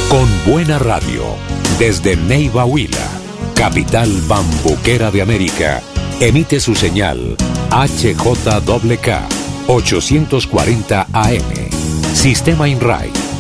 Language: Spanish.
Con buena radio, desde Neiva Huila, capital bambuquera de América, emite su señal HJKK 840 AM. Sistema INRAI.